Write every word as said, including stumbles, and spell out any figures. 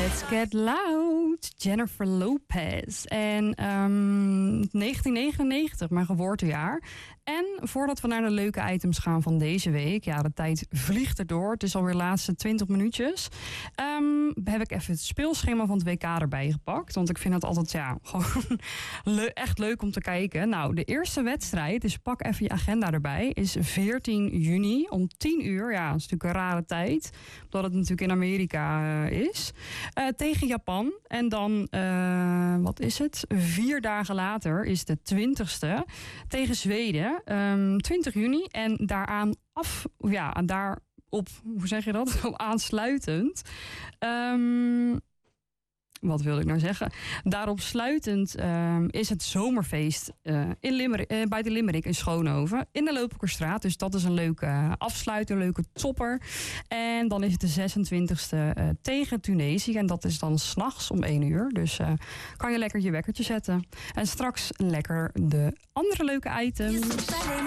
Let's Get Loud, Jennifer Lopez. En um, negentien negenennegentig, mijn geboortejaar. En voordat we naar de leuke items gaan van deze week... ja, de tijd vliegt erdoor. Het is alweer de laatste twintig minuutjes. Um, heb ik even het speelschema van het W K erbij gepakt. Want ik vind het altijd ja, gewoon le- echt leuk om te kijken. Nou, de eerste wedstrijd, dus pak even je agenda erbij... is veertien juni om tien uur. Ja, dat is natuurlijk een rare tijd. Omdat het natuurlijk in Amerika uh, is. Uh, tegen Japan. En dan, uh, wat is het? Vier dagen later is de twintigste tegen Zweden. Um, twintig juni. En daaraan af, ja, daarop, hoe zeg je dat? Op aansluitend. Um, wat wil ik nou zeggen? Daarop sluitend um, is het zomerfeest uh, in Limmerik, uh, bij de Limmerik in Schoonhoven. In de Loophoekerstraat. Dus dat is een leuke uh, afsluiter, een leuke topper. En dan is het de zesentwintigste uh, tegen Tunesië. En dat is dan 's nachts om één uur. Dus uh, kan je lekker je wekkertje zetten. En straks lekker de andere leuke items.